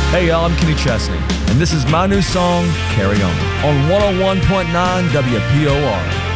Hey y'all, I'm Kenny Chesney, and this is my new song, Carry On 101.9 WPOR.